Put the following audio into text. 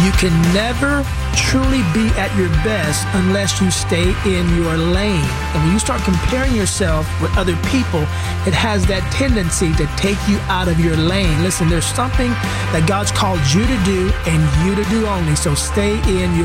You can never truly be at your best unless you stay in your lane. And when you start comparing yourself with other people, it has that tendency to take you out of your lane. Listen, there's something that God's called you to do and you to do only. So stay in your